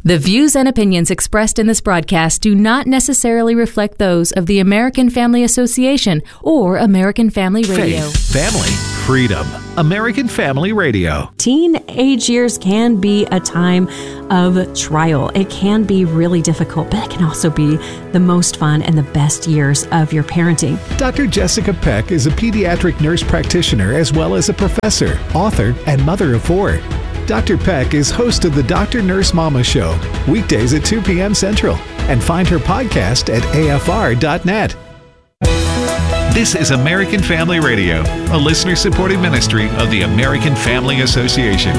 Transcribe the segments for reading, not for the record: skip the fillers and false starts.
The views and opinions expressed in this broadcast do not necessarily reflect those of the American Family Association or American Family Radio. Faith, family, freedom. American Family Radio. Teenage years can be a time of trial. It can be really difficult, but it can also be the most fun and the best years of your parenting. Dr. Jessica Peck is a pediatric nurse practitioner as well as a professor, author, and mother of four. Dr. Peck is host of the Dr. Nurse Mama Show, weekdays at 2 p.m. Central, and find her podcast at afr.net. This is American Family Radio, a listener-supported ministry of the American Family Association.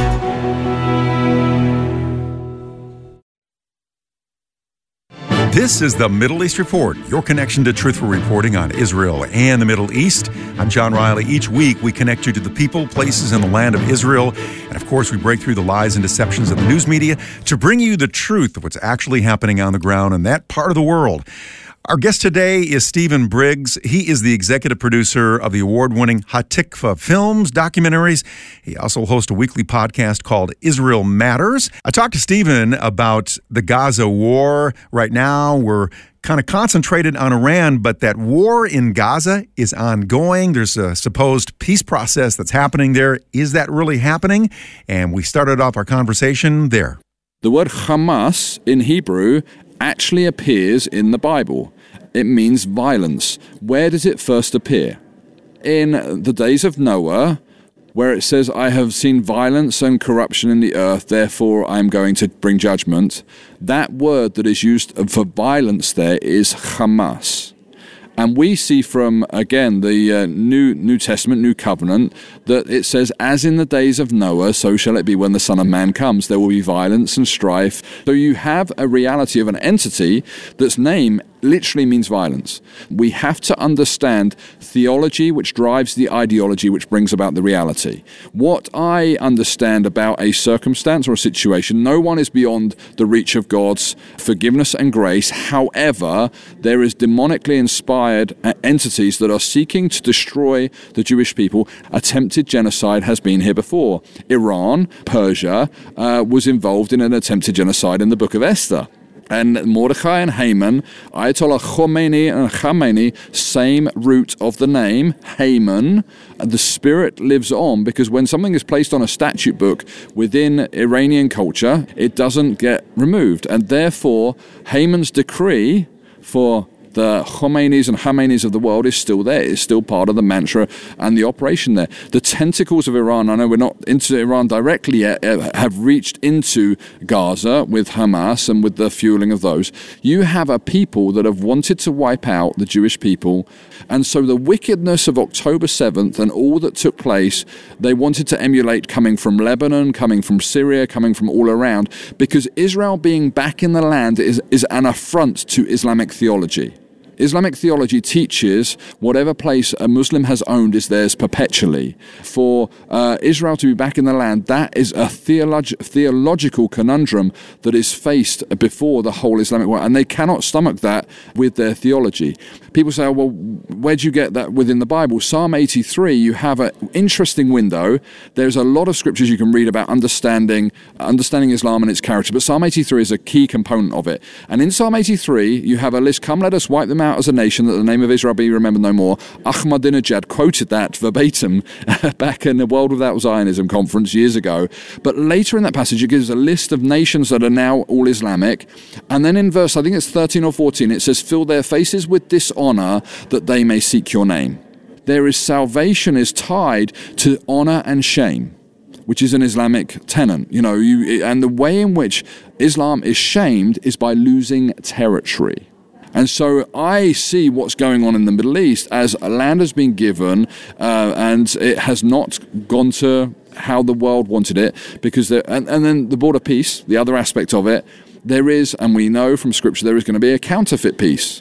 This is the Middle East Report, your connection to truthful reporting on Israel and the Middle East. I'm John Riley. Each week, we connect you to the people, places, and the land of Israel. And of course, we break through the lies and deceptions of the news media to bring you the truth of what's actually happening on the ground in that part of the world. Our guest today is Stephen Briggs. He is the executive producer of the award-winning Hatikva Films documentaries. He also hosts a weekly podcast called Israel Matters. I talked to Stephen about the Gaza war. Right now, we're kind of concentrated on Iran, but that war in Gaza is ongoing. There's a supposed peace process that's happening there. Is that really happening? And we started off our conversation there. The word Hamas in Hebrew actually appears in the Bible. It means violence. Where does it first appear? In the days of Noah, where it says, I have seen violence and corruption in the earth, therefore I am going to bring judgment. That word that is used for violence there is Hamas. And we see from, again, the New Testament, New Covenant, that it says, as in the days of Noah, so shall it be when the Son of Man comes. There will be violence and strife. So you have a reality of an entity that's name literally means violence. We have to understand theology, which drives the ideology, which brings about the reality. What I understand about a circumstance or a situation, no one is beyond the reach of God's forgiveness and grace. However, there is demonically inspired entities that are seeking to destroy the Jewish people. Attempted genocide has been here before. Iran, Persia, was involved in an attempted genocide in the book of Esther. And Mordechai and Haman, Ayatollah Khomeini and Khamenei, same root of the name, Haman. The spirit lives on because when something is placed on a statute book within Iranian culture, it doesn't get removed. And therefore, Haman's decree for the Khomeinis and Khameneis of the world is still there. It's still part of the mantra and the operation there. The tentacles of Iran, I know we're not into Iran directly yet, have reached into Gaza with Hamas and with the fueling of those. You have a people that have wanted to wipe out the Jewish people. And so the wickedness of October 7th and all that took place, they wanted to emulate coming from Lebanon, coming from Syria, coming from all around, because Israel being back in the land is an affront to Islamic theology. Islamic theology teaches whatever place a Muslim has owned is theirs perpetually. For Israel to be back in the land, that is a theological conundrum that is faced before the whole Islamic world, and they cannot stomach that with their theology. People say, oh, well, where do you get that within the Bible? Psalm 83, you have an interesting window. There's a lot of scriptures you can read about understanding Islam and its character, but Psalm 83 is a key component of it. And in Psalm 83, you have a list, come let us wipe them out as a nation, that the name of Israel be remembered no more. Ahmadinejad quoted that verbatim back in the World Without Zionism conference years ago. But later in that passage, it gives a list of nations that are now all Islamic. And then in verse, I think it's 13 or 14, it says, fill their faces with dishonor that they may seek your name. Salvation is tied to honor and shame, which is an Islamic tenet. And the way in which Islam is shamed is by losing territory. And so I see what's going on in the Middle East as a land has been given and it has not gone to how the world wanted it, because and then the border peace, the other aspect of it, there is, and we know from Scripture, there is going to be a counterfeit peace.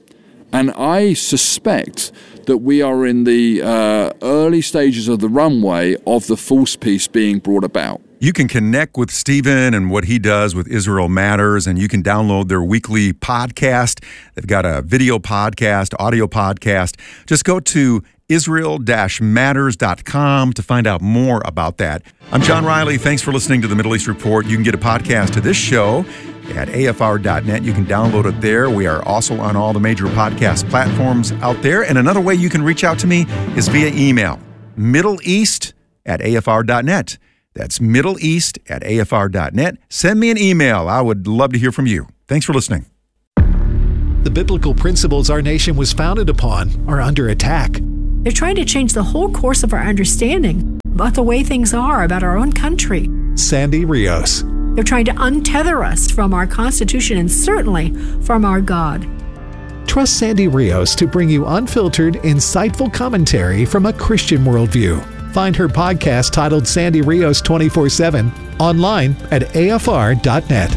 And I suspect that we are in the early stages of the runway of the false peace being brought about. You can connect with Stephen and what he does with Israel Matters, and you can download their weekly podcast. They've got a video podcast, audio podcast. Just go to Israel-matters.com to find out more about that. I'm John Riley. Thanks for listening to the Middle East Report. You can get a podcast of this show at afr.net. You can download it there. We are also on all the major podcast platforms out there. And another way you can reach out to me is via email, middleeast@afr.net. That's middleeast@afr.net. Send me an email. I would love to hear from you. Thanks for listening. The biblical principles our nation was founded upon are under attack. They're trying to change the whole course of our understanding about the way things are about our own country. Sandy Rios. They're trying to untether us from our Constitution and certainly from our God. Trust Sandy Rios to bring you unfiltered, insightful commentary from a Christian worldview. Find her podcast titled Sandy Rios 24/7 online at afr.net.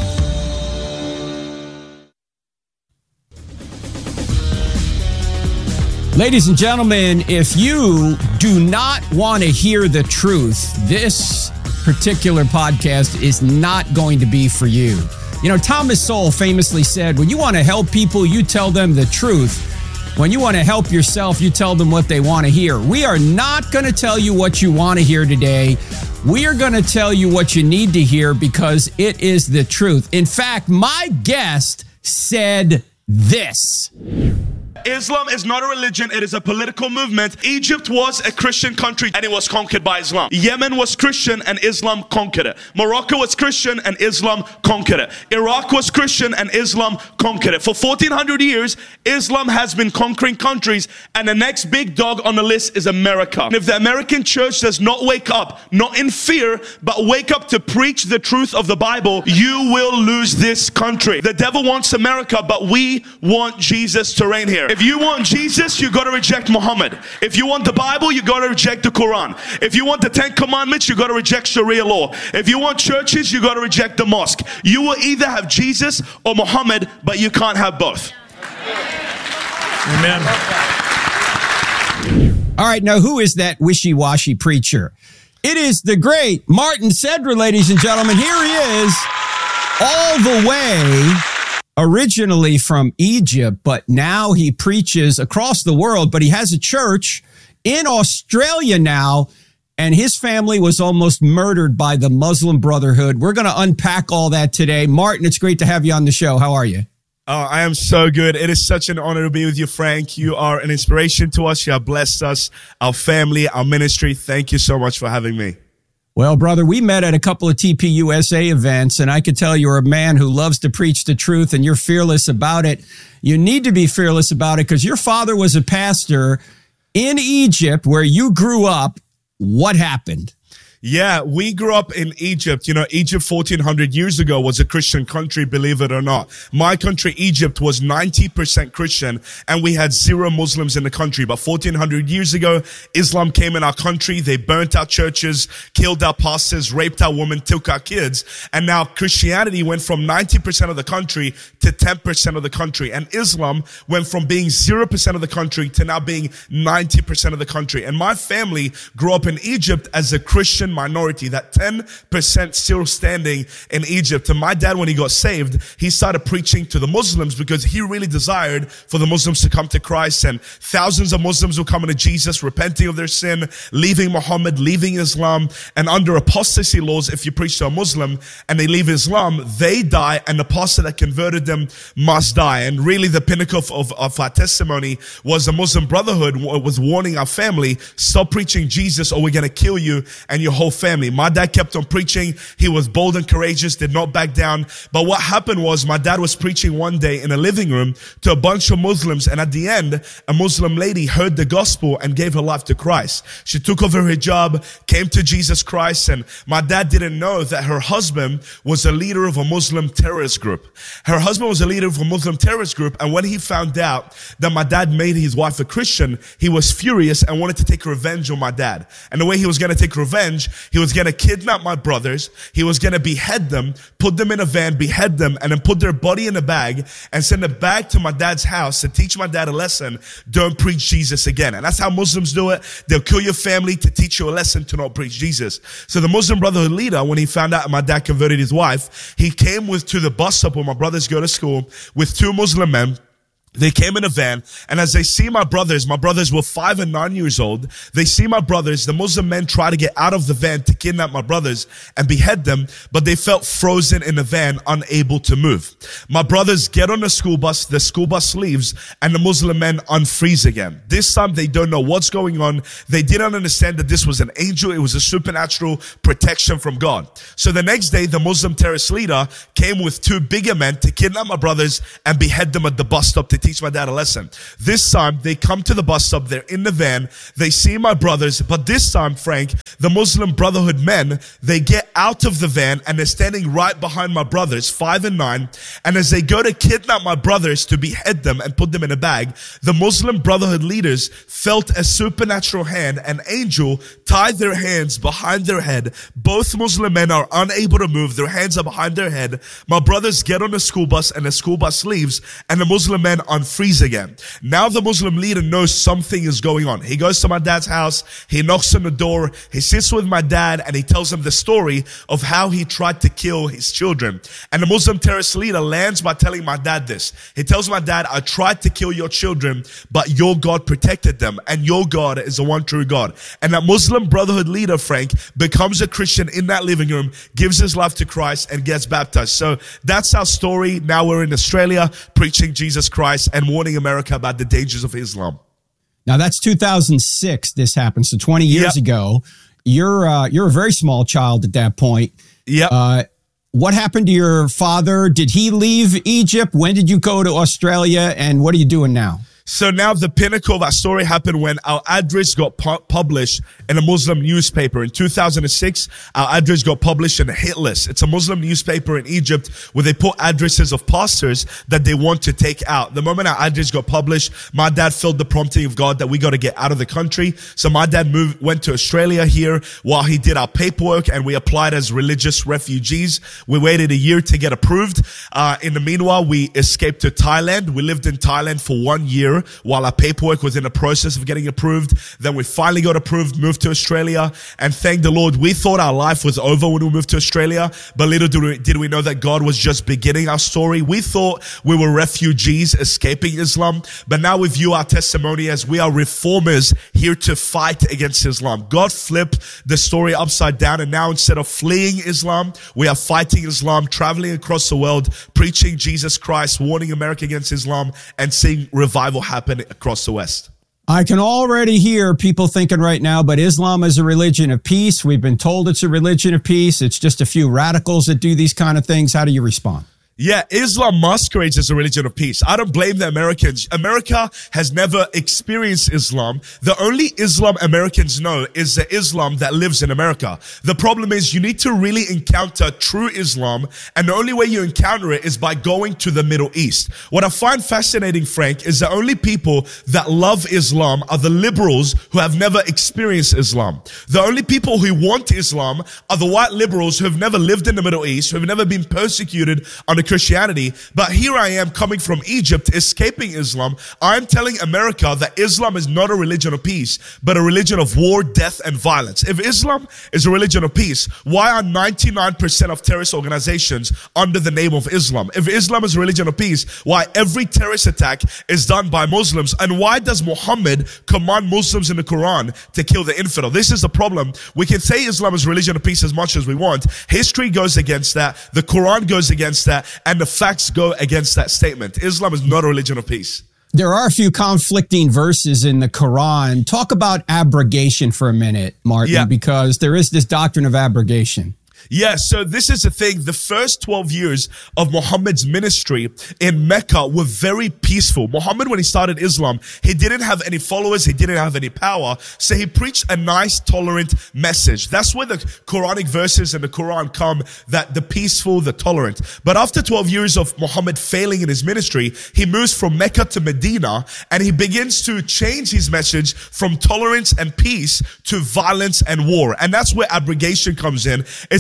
Ladies and gentlemen, if you do not want to hear the truth, this particular podcast is not going to be for you. You know, Thomas Sowell famously said, when you want to help people, you tell them the truth. When you want to help yourself, you tell them what they want to hear. We are not going to tell you what you want to hear today. We are going to tell you what you need to hear because it is the truth. In fact, my guest said this. Islam is not a religion, it is a political movement. Egypt was a Christian country and it was conquered by Islam. Yemen was Christian and Islam conquered it. Morocco was Christian and Islam conquered it. Iraq was Christian and Islam conquered it. For 1400 years, Islam has been conquering countries, and the next big dog on the list is America. And if the American church does not wake up, not in fear, but wake up to preach the truth of the Bible, you will lose this country. The devil wants America, but we want Jesus to reign here. If you want Jesus, you got to reject Muhammad. If you want the Bible, you got to reject the Quran. If you want the 10 Commandments, you got to reject Sharia law. If you want churches, you got to reject the mosque. You will either have Jesus or Muhammad, but you can't have both. Amen. All right, now who is that wishy-washy preacher? It is the great Martin Cedra, ladies and gentlemen. Here he is, all the way originally from Egypt, but now he preaches across the world, but he has a church in Australia now, and his family was almost murdered by the Muslim Brotherhood. We're going to unpack all that today. Martin, it's great to have you on the show. How are you? I am so good. It is such an honor to be with you, Frank. You are an inspiration to us. You have blessed us, our family, our ministry. Thank you so much for having me. Well, brother, we met at a couple of TPUSA events, and I could tell you're a man who loves to preach the truth, and you're fearless about it. You need to be fearless about it because your father was a pastor in Egypt where you grew up. What happened? Yeah, we grew up in Egypt. You know, Egypt 1400 years ago was a Christian country, believe it or not. My country, Egypt, was 90% Christian, and we had 0 Muslims in the country. But 1400 years ago, Islam came in our country. They burnt our churches, killed our pastors, raped our women, took our kids. And now Christianity went from 90% of the country to 10% of the country. And Islam went from being 0% of the country to now being 90% of the country. And my family grew up in Egypt as a Christian minority, that 10% still standing in Egypt. And my dad, when he got saved, he started preaching to the Muslims because he really desired for the Muslims to come to Christ. And thousands of Muslims were coming to Jesus, repenting of their sin, leaving Muhammad, leaving Islam. And under apostasy laws, if you preach to a Muslim and they leave Islam, they die, and the pastor that converted them must die. And really the pinnacle of our testimony was the Muslim Brotherhood was warning our family, stop preaching Jesus or we're going to kill you and your whole family. My dad kept on preaching. He was bold and courageous, did not back down. But what happened was my dad was preaching one day in a living room to a bunch of Muslims, and at the end, a Muslim lady heard the gospel and gave her life to Christ. She took off her hijab, came to Jesus Christ, and my dad didn't know that her husband was a leader of a Muslim terrorist group. Her husband was a leader of a Muslim terrorist group, and when he found out that my dad made his wife a Christian, he was furious and wanted to take revenge on my dad. And the way he was going to take revenge, he was going to kidnap my brothers. He was going to behead them, put them in a van, behead them, and then put their body in a bag and send it back to my dad's house to teach my dad a lesson. Don't preach Jesus again. And that's how Muslims do it. They'll kill your family to teach you a lesson to not preach Jesus. So the Muslim Brotherhood leader, when he found out my dad converted his wife, he came to the bus stop where my brothers go to school with 2 Muslim men. They came in a van, and as they see my brothers were 5 and 9 years old. They see my brothers. The Muslim men try to get out of the van to kidnap my brothers and behead them, but they felt frozen in the van, unable to move. My brothers get on the school bus leaves, and the Muslim men unfreeze again. This time they don't know what's going on. They didn't understand that this was an angel. It was a supernatural protection from God. So the next day, the Muslim terrorist leader came with 2 bigger men to kidnap my brothers and behead them at the bus stop to teach my dad a lesson. This time they come to the bus stop, they're in the van, they see my brothers, but this time, Frank, the Muslim Brotherhood men, they get out of the van and they're standing right behind my brothers, 5 and 9, and as they go to kidnap my brothers to behead them and put them in a bag, the Muslim Brotherhood leaders felt a supernatural hand, an angel tied their hands behind their head. Both Muslim men are unable to move, their hands are behind their head. My brothers get on the school bus and the school bus leaves, and the Muslim men unfreeze again. Now the Muslim leader knows something is going on. He goes to my dad's house, he knocks on the door, he sits with my dad, and he tells him the story of how he tried to kill his children. And the Muslim terrorist leader lands by telling my dad this. He tells my dad, I tried to kill your children, but your God protected them, and your God is the one true God. And that Muslim Brotherhood leader, Frank, becomes a Christian in that living room, gives his life to Christ, and gets baptized. So that's our story. Now we're in Australia, preaching Jesus Christ and warning America about the dangers of Islam. Now that's 2006. This happened. So 20 years ago. You're a very small child at that point. Yep. What happened to your father? Did he leave Egypt? When did you go to Australia? And what are you doing now? So now the pinnacle of our story happened when our address got published in a Muslim newspaper. In 2006, our address got published in a hit list. It's a Muslim newspaper in Egypt where they put addresses of pastors that they want to take out. The moment our address got published, my dad felt the prompting of God that we got to get out of the country. So my dad went to Australia here while he did our paperwork, and we applied as religious refugees. We waited a year to get approved. In the meanwhile, we escaped to Thailand. We lived in Thailand for 1 year while our paperwork was in the process of getting approved. Then we finally got approved, moved to Australia, and thank the Lord, we thought our life was over when we moved to Australia, but little did we know that God was just beginning our story. We thought we were refugees escaping Islam, but now we view our testimony as we are reformers here to fight against Islam. God flipped the story upside down, and now instead of fleeing Islam, we are fighting Islam, traveling across the world, preaching Jesus Christ, warning America against Islam, and seeing revival happen across the West. I can already hear people thinking right now, but Islam is a religion of peace. We've been told it's a religion of peace. It's just a few radicals that do these kind of things. How do you respond? Yeah, Islam masquerades as a religion of peace. I don't blame the Americans. America has never experienced Islam. The only Islam Americans know is the Islam that lives in America. The problem is you need to really encounter true Islam, and the only way you encounter it is by going to the Middle East. What I find fascinating, Frank, is the only people that love Islam are the liberals who have never experienced Islam. The only people who want Islam are the white liberals who have never lived in the Middle East, who have never been persecuted under Christianity. But here I am coming from Egypt, escaping Islam. I'm telling America that Islam is not a religion of peace, but a religion of war, death, and violence. If Islam is a religion of peace, why are 99% of terrorist organizations under the name of Islam? If Islam is a religion of peace, why every terrorist attack is done by Muslims? And why does Muhammad command Muslims in the Quran to kill the infidel? This is the problem. We can say Islam is a religion of peace as much as we want. History goes against that. The Quran goes against that. And the facts go against that statement. Islam is not a religion of peace. There are a few conflicting verses in the Quran. Talk about abrogation for a minute, Martin, because there is this doctrine of abrogation. Yeah, so this is the thing. The first 12 years of Muhammad's ministry in Mecca were very peaceful. Muhammad, when he started Islam, he didn't have any followers. He didn't have any power. So he preached a nice, tolerant message. That's where the Quranic verses in the Quran come, that the peaceful, the tolerant. But after 12 years of Muhammad failing in his ministry, he moves from Mecca to Medina, and he begins to change his message from tolerance and peace to violence and war. And that's where abrogation comes in. It's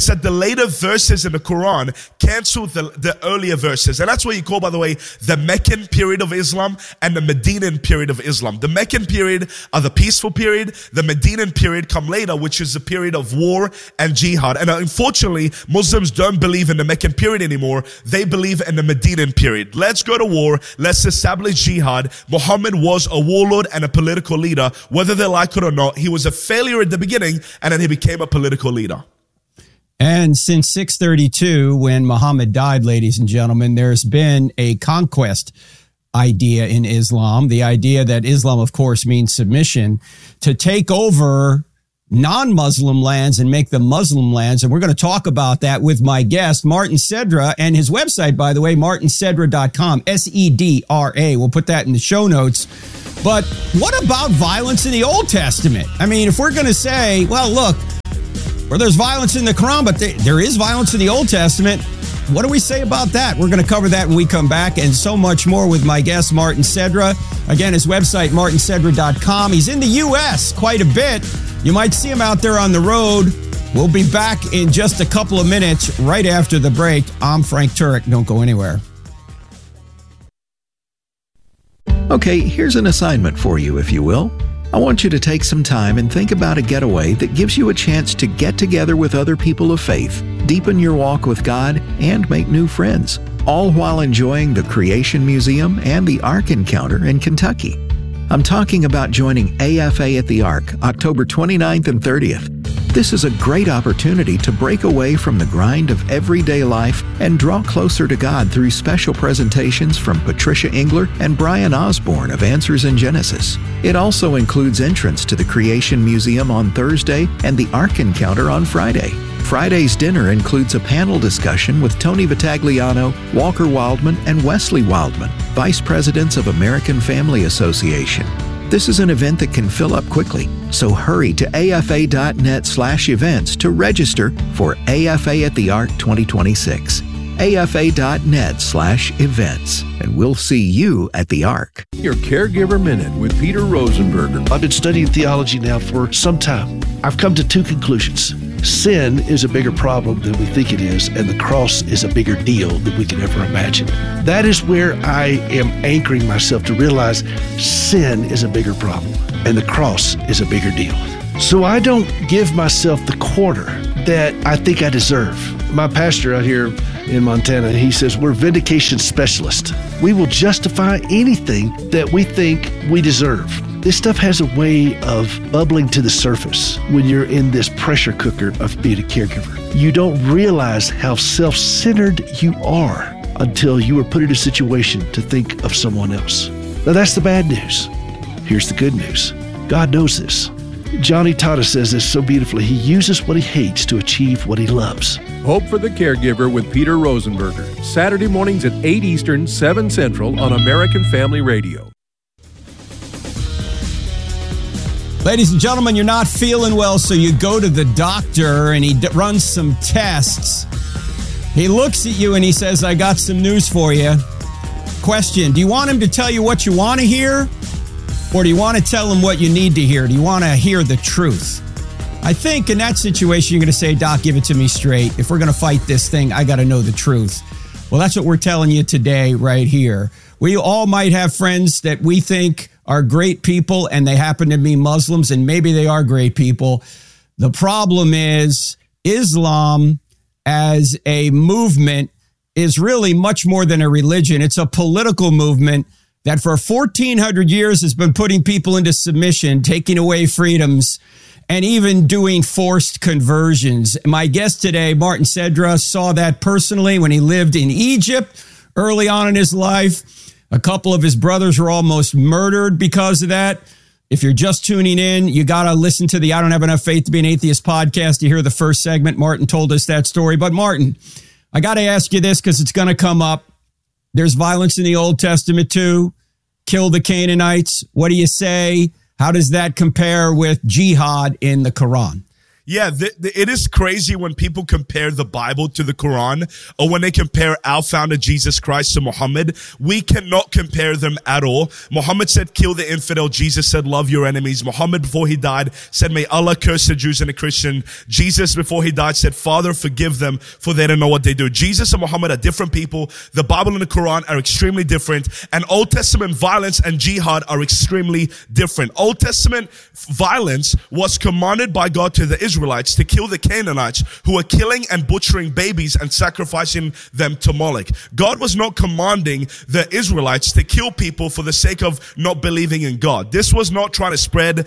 that the later verses in the Quran cancel the earlier verses. And that's what you call, by the way, the Meccan period of Islam and the Medinan period of Islam. The Meccan period are the peaceful period. The Medinan period come later, which is the period of war and jihad. And unfortunately, Muslims don't believe in the Meccan period anymore. They believe in the Medinan period. Let's go to war. Let's establish jihad. Muhammad was a warlord and a political leader. Whether they like it or not, he was a failure at the beginning, and then he became a political leader. And since 632, when Muhammad died, ladies and gentlemen, there's been a conquest idea in Islam. The idea that Islam, of course, means submission, to take over non-Muslim lands and make them Muslim lands. And we're going to talk about that with my guest, Martin Sedra, and his website, by the way, martinsedra.com, S-E-D-R-A. We'll put that in the show notes. But what about violence in the Old Testament? I mean, if we're going to say, well, look, where there's violence in the Quran, but there is violence in the Old Testament, what do we say about that? We're going to cover that when we come back, and so much more with my guest, Martin Sedra. Again, his website, martinsedra.com. He's in the U.S. quite a bit. You might see him out there on the road. We'll be back in just a couple of minutes right after the break. I'm Frank Turek. Don't go anywhere. Okay, here's an assignment for you, if you will. I want you to take some time and think about a getaway that gives you a chance to get together with other people of faith, deepen your walk with God, and make new friends, all while enjoying the Creation Museum and the Ark Encounter in Kentucky. I'm talking about joining AFA at the Ark, October 29th and 30th. This is a great opportunity to break away from the grind of everyday life and draw closer to God through special presentations from Patricia Engler and Brian Osborne of Answers in Genesis. It also includes entrance to the Creation Museum on Thursday and the Ark Encounter on Friday. Friday's dinner includes a panel discussion with Tony Vitagliano, Walker Wildman, and Wesley Wildman, Vice Presidents of American Family Association. This is an event that can fill up quickly, so hurry to afa.net/events to register for AFA at the Ark 2026. afa.net/events, and we'll see you at the Ark. Your Caregiver Minute with Peter Rosenberger. I've been studying theology now for some time. I've come to two conclusions. Sin is a bigger problem than we think it is, and the cross is a bigger deal than we can ever imagine. That is where I am anchoring myself to realize sin is a bigger problem, and the cross is a bigger deal. So I don't give myself the quarter that I think I deserve. My pastor out here in Montana, he says, we're vindication specialists. We will justify anything that we think we deserve. This stuff has a way of bubbling to the surface when you're in this pressure cooker of being a caregiver. You don't realize how self-centered you are until you are put in a situation to think of someone else. Now that's the bad news. Here's the good news. God knows this. Johnny Tata says this so beautifully. He uses what he hates to achieve what he loves. Hope for the Caregiver with Peter Rosenberger. Saturday mornings at 8 Eastern, 7 Central on American Family Radio. Ladies and gentlemen, you're not feeling well, so you go to the doctor and he runs some tests. He looks at you and he says, I got some news for you. Question, do you want him to tell you what you want to hear? Or do you want to tell him what you need to hear? Do you want to hear the truth? I think in that situation, you're going to say, Doc, give it to me straight. If we're going to fight this thing, I got to know the truth. Well, that's what we're telling you today right here. We all might have friends that we think are great people, and they happen to be Muslims, and maybe they are great people. The problem is Islam as a movement is really much more than a religion. It's a political movement that for 1,400 years has been putting people into submission, taking away freedoms, and even doing forced conversions. My guest today, Martin Sedra, saw that personally when he lived in Egypt early on in his life. A couple of his brothers were almost murdered because of that. If you're just tuning in, you got to listen to the I Don't Have Enough Faith to Be an Atheist podcast to hear the first segment. Martin told us that story. But Martin, I got to ask you this because it's going to come up. There's violence in the Old Testament too. Kill the Canaanites. What do you say? How does that compare with jihad in the Quran? Yeah, it is crazy when people compare the Bible to the Quran, or when they compare our founder Jesus Christ to Muhammad. We cannot compare them at all. Muhammad said, kill the infidel. Jesus said, love your enemies. Muhammad, before he died, said, may Allah curse the Jews and the Christian. Jesus, before he died, said, Father, forgive them, for they don't know what they do. Jesus and Muhammad are different people. The Bible and the Quran are extremely different. And Old Testament violence and jihad are extremely different. Old Testament violence was commanded by God to the Israelites to kill the Canaanites who were killing and butchering babies and sacrificing them to Moloch. God was not commanding the Israelites to kill people for the sake of not believing in God. This was not trying to spread,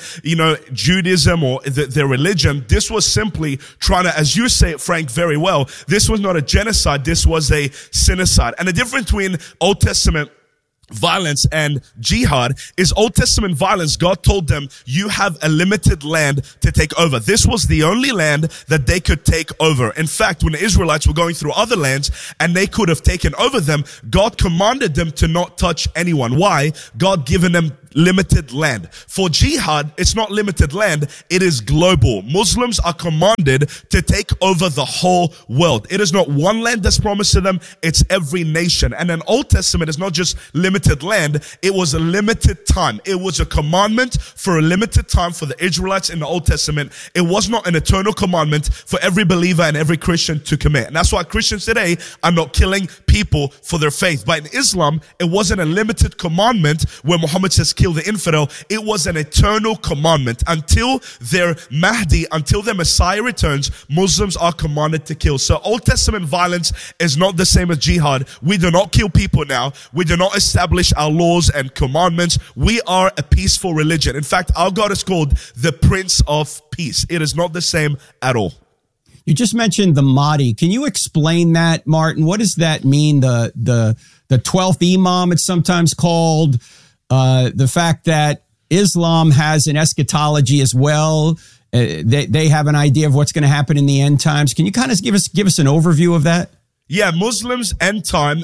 Judaism or their religion. This was simply trying to, as you say it, Frank, very well, this was not a genocide. This was a genocide. And the difference between Old Testament violence and jihad is Old Testament violence. God told them, you have a limited land to take over. This was the only land that they could take over. In fact, when the Israelites were going through other lands and they could have taken over them, God commanded them to not touch anyone. Why? God given them limited land. For jihad, it's not limited land, it is global. Muslims are commanded to take over the whole world. It is not one land that's promised to them, it's every nation. And in Old Testament, it's not just limited land, it was a limited time. It was a commandment for a limited time for the Israelites in the Old Testament. It was not an eternal commandment for every believer and every Christian to commit. And that's why Christians today are not killing people for their faith. But in Islam, it wasn't a limited commandment where Muhammad says, kill the infidel. It was an eternal commandment. Until their Mahdi, until their Messiah returns, Muslims are commanded to kill. So Old Testament violence is not the same as jihad. We do not kill people now. We do not establish our laws and commandments. We are a peaceful religion. In fact, our God is called the Prince of Peace. It is not the same at all. You just mentioned the Mahdi. Can you explain that, Martin? What does that mean? The 12th Imam, it's sometimes called. The fact that Islam has an eschatology as well. They have an idea of what's going to happen in the end times. Can you kind of give us an overview of that? Yeah, Muslims end time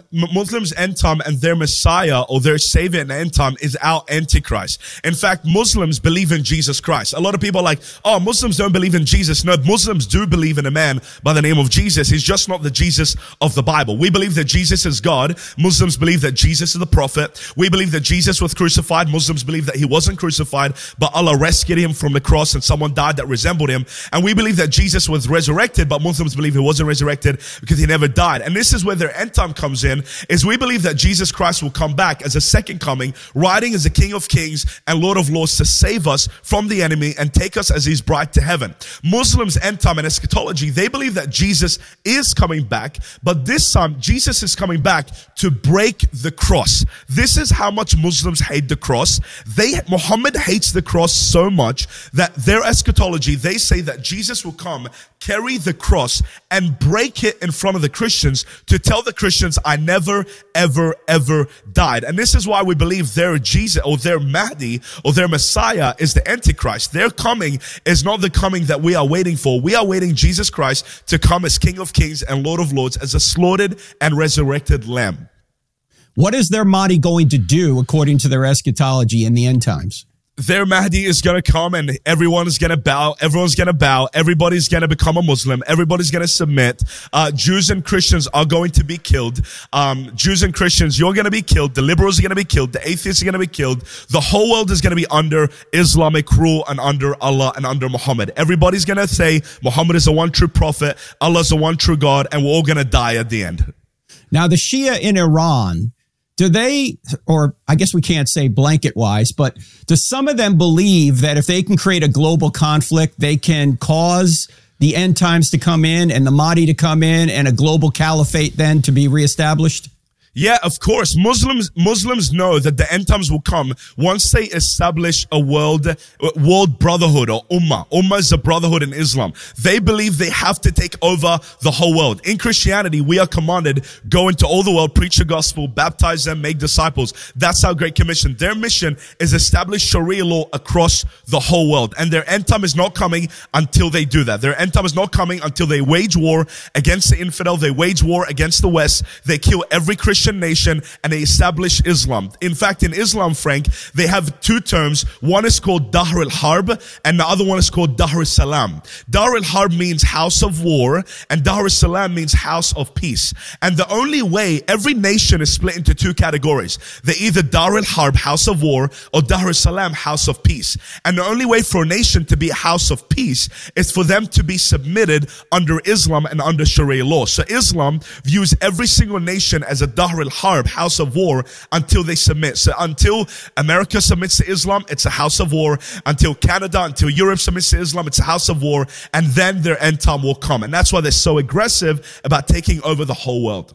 and their Messiah or their Savior in the end time is our Antichrist. In fact, Muslims believe in Jesus Christ. A lot of people are like, oh, Muslims don't believe in Jesus. No, Muslims do believe in a man by the name of Jesus. He's just not the Jesus of the Bible. We believe that Jesus is God. Muslims believe that Jesus is the prophet. We believe that Jesus was crucified. Muslims believe that he wasn't crucified, but Allah rescued him from the cross and someone died that resembled him. And we believe that Jesus was resurrected, but Muslims believe he wasn't resurrected because he never died. And this is where their end time comes in, is we believe that Jesus Christ will come back as a second coming, riding as the King of Kings and Lord of Lords to save us from the enemy and take us as his bride to heaven. Muslims end time and eschatology, they believe that Jesus is coming back, but this time Jesus is coming back to break the cross. This is how much Muslims hate the cross. Muhammad hates the cross so much that their eschatology, they say that Jesus will come, carry the cross and break it in front of the Christians to tell the Christians, I never, ever, ever died. And this is why we believe their Jesus or their Mahdi or their Messiah is the Antichrist. Their coming is not the coming that we are waiting for. We are waiting Jesus Christ to come as King of Kings and Lord of Lords, as a slaughtered and resurrected lamb. What is their Mahdi going to do according to their eschatology in the end times? Their Mahdi is going to come and everyone's going to bow. Everyone's going to bow. Everybody's going to become a Muslim. Everybody's going to submit. Jews and Christians are going to be killed. Jews and Christians, you're going to be killed. The liberals are going to be killed. The atheists are going to be killed. The whole world is going to be under Islamic rule and under Allah and under Muhammad. Everybody's going to say Muhammad is the one true prophet. Allah is the one true God. And we're all going to die at the end. Now, the Shia in Iran, do they, or I guess we can't say blanket wise, but do some of them believe that if they can create a global conflict, they can cause the end times to come in and the Mahdi to come in and a global caliphate then to be reestablished? Yeah, of course. Muslims know that the end times will come once they establish a world brotherhood or ummah. Ummah is a brotherhood in Islam. They believe they have to take over the whole world. In Christianity, we are commanded, go into all the world, preach the gospel, baptize them, make disciples. That's our great commission. Their mission is establish Sharia law across the whole world. And their end time is not coming until they do that. Their end time is not coming until they wage war against the infidel. They wage war against the West. They kill every Christian Christian nation and they establish Islam. In fact, in Islam, Frank, they have two terms. One is called Dahr al-Harb and the other one is called Dahr al-Salam. Dahr al-Harb means house of war and Dahr al-Salam means house of peace. And the only way, every nation is split into two categories. They're either Dahr al-Harb, house of war, or Dahr al-Salam, house of peace. And the only way for a nation to be a house of peace is for them to be submitted under Islam and under Sharia law. So Islam views every single nation as a Dahr al-Harb, house of war, until they submit. So until America submits to Islam, it's a house of war. Until Canada, until Europe submits to Islam, it's a house of war. And then their end time will come. And that's why they're so aggressive about taking over the whole world.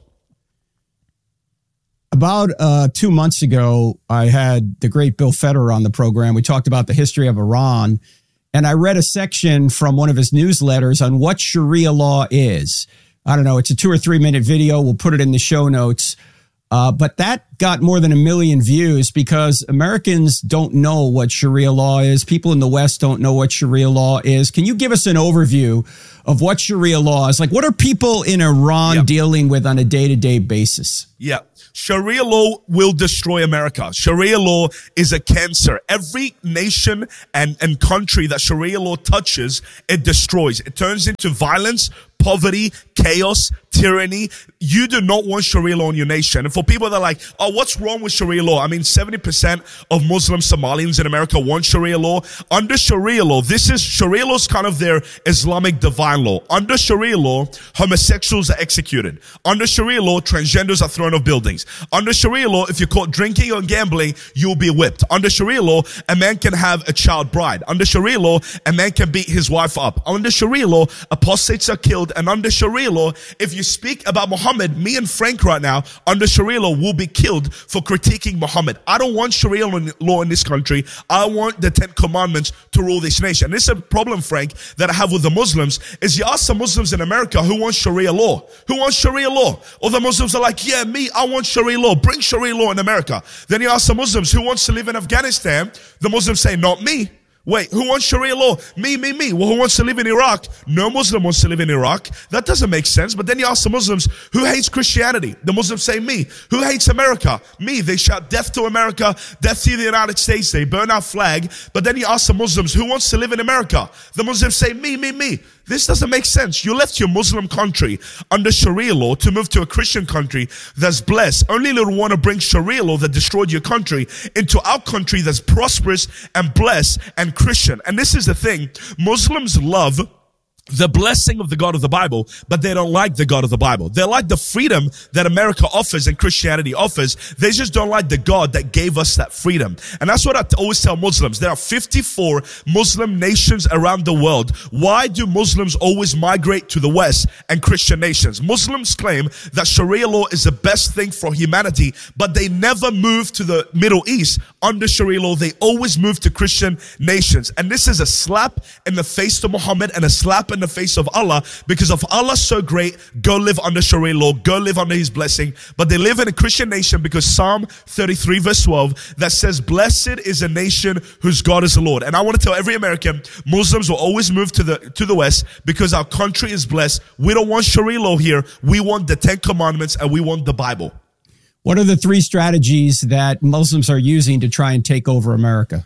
About 2 months ago, I had the great Bill Federer on the program. We talked about the history of Iran. And I read a section from one of his newsletters on what Sharia law is. I don't know, it's a 2 or 3 minute video. We'll put it in the show notes. But that got more than 1 million views because Americans don't know what Sharia law is. People in the West don't know what Sharia law is. Can you give us an overview of what Sharia law is? Like, what are people in Iran dealing with on a day-to-day basis? Yeah. Sharia law will destroy America. Sharia law is a cancer. Every nation and country that Sharia law touches, it destroys. It turns into violence, poverty, chaos, tyranny. You do not want Sharia law in your nation. And for people that are like, oh, what's wrong with Sharia law? I mean, 70% of Muslim Somalians in America want Sharia law. Under Sharia law, Sharia law is kind of their Islamic divine law. Under Sharia law, homosexuals are executed. Under Sharia law, transgenders are thrown off buildings. Under Sharia law, if you're caught drinking or gambling, you'll be whipped. Under Sharia law, a man can have a child bride. Under Sharia law, a man can beat his wife up. Under Sharia law, apostates are killed. And under Sharia law, if you speak about Muhammad, me and Frank right now, under Sharia law, will be killed for critiquing Muhammad. I don't want Sharia law in this country. I want the 10 Commandments to rule this nation. And this is a problem, Frank, that I have with the Muslims, is you ask some Muslims in America who wants Sharia law. Who wants Sharia law? Or the Muslims are like, yeah, me, I want Sharia law. Bring Sharia law in America. Then you ask some Muslims who wants to live in Afghanistan. The Muslims say, not me. Wait, who wants Sharia law? Me. Well, who wants to live in Iraq? No Muslim wants to live in Iraq. That doesn't make sense. But then you ask the Muslims, who hates Christianity? The Muslims say, me. Who hates America? Me. They shout death to America, death to the United States. They burn our flag. But then you ask the Muslims, who wants to live in America? The Muslims say, me. This doesn't make sense. You left your Muslim country under Sharia law to move to a Christian country that's blessed. Only you want to bring Sharia law that destroyed your country into our country that's prosperous and blessed and Christian. And this is the thing. Muslims love the blessing of the God of the Bible, but they don't like the God of the Bible. They like the freedom that America offers and Christianity offers. They just don't like the God that gave us that freedom. And that's what I always tell Muslims. There are 54 Muslim nations around the world. Why do Muslims always migrate to the West and Christian nations? Muslims claim that Sharia law is the best thing for humanity, but they never move to the Middle East under Sharia law. They always move to Christian nations. And this is a slap in the face to Muhammad and a slap in the face of Allah, because of Allah so great, go live under Sharia law, go live under his blessing. But they live in a Christian nation because Psalm 33 verse 12 that says, blessed is a nation whose God is the Lord. And I want to tell every American, Muslims will always move to the West because our country is blessed. We don't want Sharia law here. We want the 10 Commandments and we want the Bible. What are the 3 strategies that Muslims are using to try and take over America?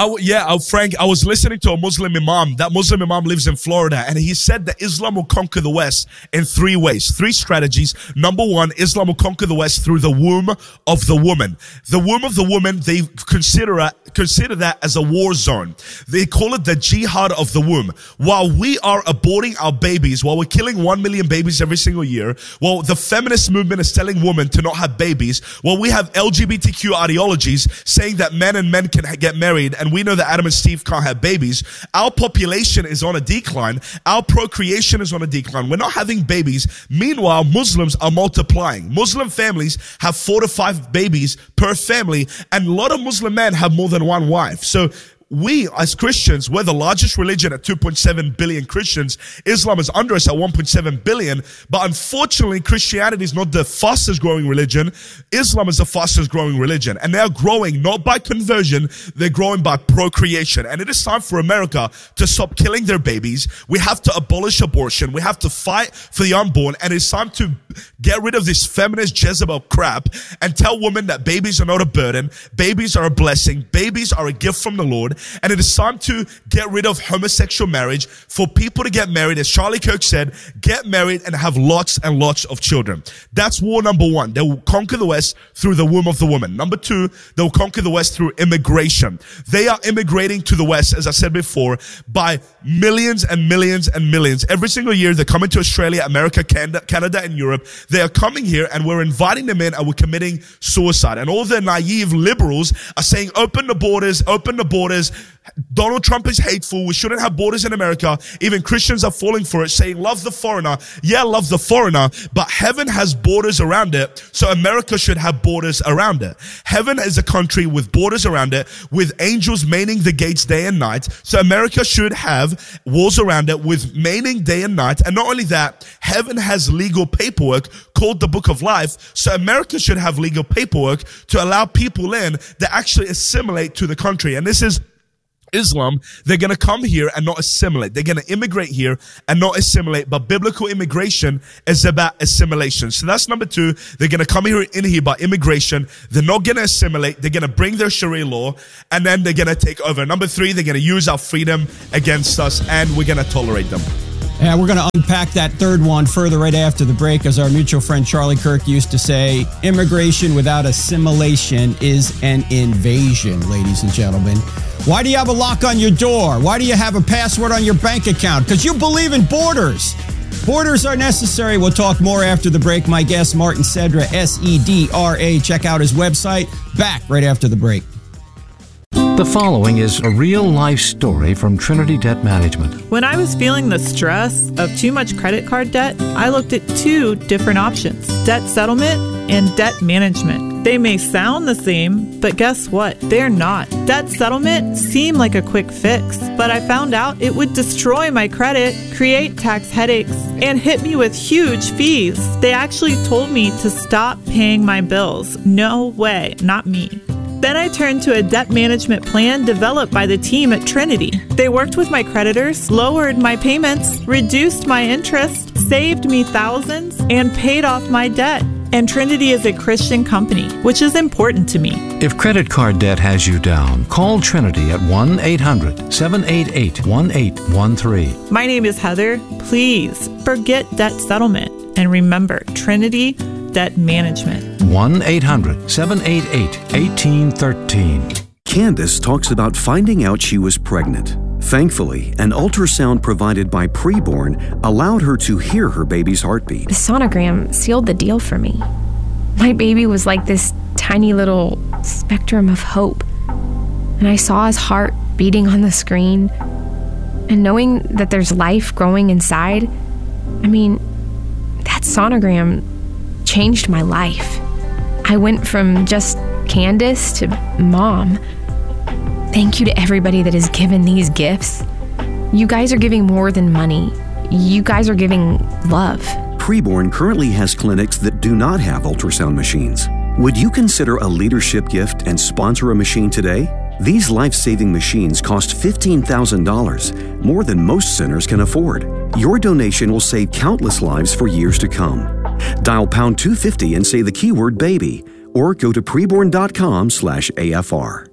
Frank, I was listening to a Muslim imam. That Muslim imam lives in Florida, and he said that Islam will conquer the West in 3 ways, 3 strategies. Number 1, Islam will conquer the West through the womb of the woman. The womb of the woman, they consider that as a war zone. They call it the jihad of the womb. While we are aborting our babies, while we're killing 1 million babies every single year, while the feminist movement is telling women to not have babies, while we have LGBTQ ideologies saying that men and men can get married, and we know that Adam and Steve can't have babies, our population is on a decline. Our procreation is on a decline. We're not having babies. Meanwhile, Muslims are multiplying. Muslim families have 4 to 5 babies per family, and a lot of Muslim men have more than 1 wife. So we as Christians, we're the largest religion at 2.7 billion Christians. Islam is under us at 1.7 billion. But unfortunately, Christianity is not the fastest growing religion. Islam is the fastest growing religion. And they're growing not by conversion, they're growing by procreation. And it is time for America to stop killing their babies. We have to abolish abortion. We have to fight for the unborn. And it's time to get rid of this feminist Jezebel crap and tell women that babies are not a burden. Babies are a blessing. Babies are a gift from the Lord. And it is time to get rid of homosexual marriage, for people to get married, as Charlie Kirk said, get married and have lots and lots of children. That's war number one. They will conquer the West through the womb of the woman. Number two, they will conquer the West through immigration. They are immigrating to the West, as I said before, by millions and millions and millions. Every single year, they're coming to Australia, America, Canada, and Europe. They are coming here, and we're inviting them in, and we're committing suicide. And all the naive liberals are saying, open the borders, open the borders. Donald Trump is hateful. We shouldn't have borders in America. Even Christians are falling for it, saying, love the foreigner. Yeah, love the foreigner, but heaven has borders around it, so America should have borders around it. Heaven is a country with borders around it, with angels manning the gates day and night, so America should have walls around it with manning day and night. And not only that, heaven has legal paperwork called the Book of Life, so America should have legal paperwork to allow people in that actually assimilate to the country. And this is Islam. They're going to come here and not assimilate. They're going to immigrate here and not assimilate. But biblical immigration is about assimilation. So that's number two. They're going to come here by immigration. They're not going to assimilate. They're going to bring their Sharia law, and then they're going to take over. Number three, they're going to use our freedom against us, and we're going to tolerate them. And we're going to unpack that third one further right after the break. As our mutual friend Charlie Kirk used to say, immigration without assimilation is an invasion, ladies and gentlemen. Why do you have a lock on your door? Why do you have a password on your bank account? Because you believe in borders. Borders are necessary. We'll talk more after the break. My guest, Martin Sedra, Sedra. Check out his website. Back right after the break. The following is a real-life story from Trinity Debt Management. When I was feeling the stress of too much credit card debt, I looked at two different options: debt settlement and debt management. They may sound the same, but guess what? They're not. Debt settlement seemed like a quick fix, but I found out it would destroy my credit, create tax headaches, and hit me with huge fees. They actually told me to stop paying my bills. No way, not me. Then I turned to a debt management plan developed by the team at Trinity. They worked with my creditors, lowered my payments, reduced my interest, saved me thousands, and paid off my debt. And Trinity is a Christian company, which is important to me. If credit card debt has you down, call Trinity at 1-800-788-1813. My name is Heather. Please forget debt settlement and remember Trinity Debt Management. 1-800-788-1813. Candace talks about finding out she was pregnant. Thankfully, an ultrasound provided by Preborn allowed her to hear her baby's heartbeat. The sonogram sealed the deal for me. My baby was like this tiny little spectrum of hope. And I saw his heart beating on the screen. And knowing that there's life growing inside, that sonogram changed my life. I went from just Candace to mom. Thank you to everybody that has given these gifts. You guys are giving more than money. You guys are giving love. Preborn currently has clinics that do not have ultrasound machines. Would you consider a leadership gift and sponsor a machine today? These life-saving machines cost $15,000, more than most centers can afford. Your donation will save countless lives for years to come. Dial pound 250 and say the keyword baby, or go to preborn.com/AFR.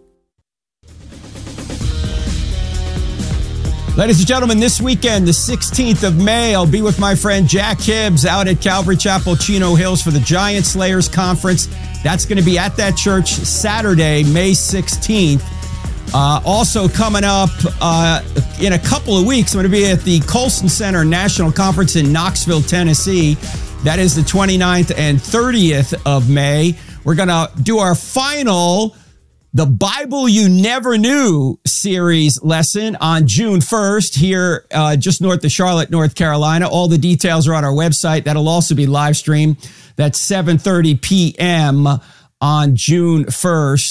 Ladies and gentlemen, this weekend, the 16th of May, I'll be with my friend Jack Hibbs out at Calvary Chapel, Chino Hills for the Giant Slayers Conference. That's going to be at that church Saturday, May 16th. Also coming up in a couple of weeks, I'm going to be at the Colson Center National Conference in Knoxville, Tennessee. That is the 29th and 30th of May. We're going to do our final The Bible You Never Knew series lesson on June 1st here just north of Charlotte, North Carolina. All the details are on our website. That'll also be live streamed. That's 7:30 p.m. on June 1st.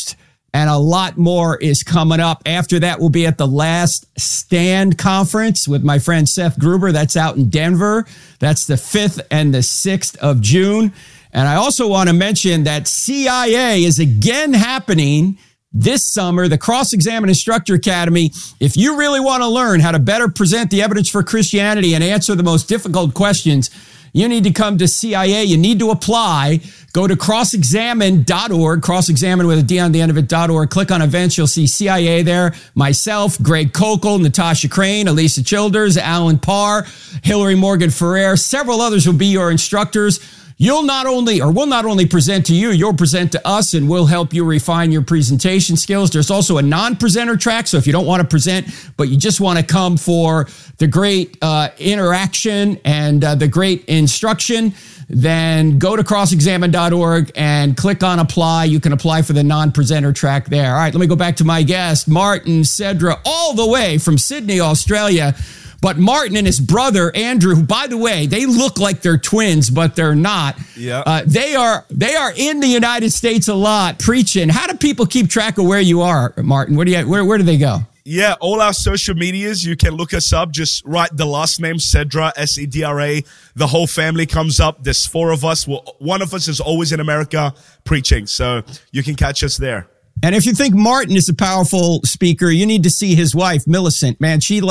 and a lot more is coming up. After that, we'll be at the Last Stand Conference with my friend Seth Gruber. That's out in Denver. That's the 5th and the 6th of June. And I also want to mention that CIA is again happening this summer, the Cross-Examine Instructor Academy. If you really want to learn how to better present the evidence for Christianity and answer the most difficult questions, you need to come to CIA. You need to apply. Go to crossexamine.org, cross-examine with a D on the end of it.org. Click on events. You'll see CIA there. Myself, Greg Kokel, Natasha Crane, Elisa Childers, Alan Parr, Hillary Morgan Ferrer. Several others will be your instructors. We'll not only present to you, you'll present to us, and we'll help you refine your presentation skills. There's also a non-presenter track, so if you don't want to present, but you just want to come for the great interaction and the great instruction, then go to crossexamine.org and click on apply. You can apply for the non-presenter track there. All right, let me go back to my guest, Martin Cedra, all the way from Sydney, Australia. But Martin and his brother, Andrew, who, by the way, they look like they're twins, but they're not. Yeah. They are in the United States a lot preaching. How do people keep track of where you are, Martin? Where do they go? Yeah, all our social medias, you can look us up. Just write the last name, Cedra, Cedra. The whole family comes up. There's 4 of us. Well, one of us is always in America preaching, so you can catch us there. And if you think Martin is a powerful speaker, you need to see his wife, Millicent. Man, she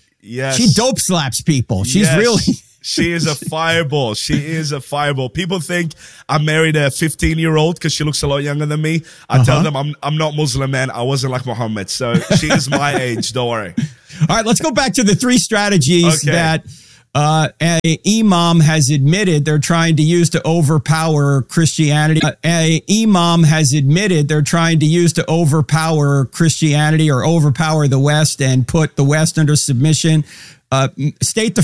dope slaps people. She's really... She is a fireball. She is a fireball. People think I married a 15-year-old because she looks a lot younger than me. I tell them I'm not Muslim, man. I wasn't like Muhammad. So she is my age. Don't worry. All right, let's go back to the 3 strategies that an imam has admitted they're trying to use to overpower Christianity. An imam has admitted they're trying to use to overpower Christianity or overpower the West and put the West under submission. State the